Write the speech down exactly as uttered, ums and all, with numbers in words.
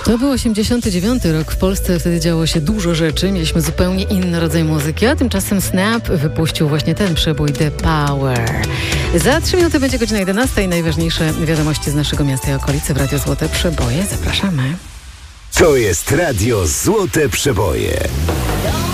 To był osiemdziesiąty dziewiąty rok. W Polsce wtedy działo się dużo rzeczy. Mieliśmy zupełnie inny rodzaj muzyki, a tymczasem Snap wypuścił właśnie ten przebój The Power. Za trzy minuty będzie godzina jedenasta i najważniejsze wiadomości z naszego miasta i okolicy w Radio Złote Przeboje. Zapraszamy. To jest Radio Złote Przeboje.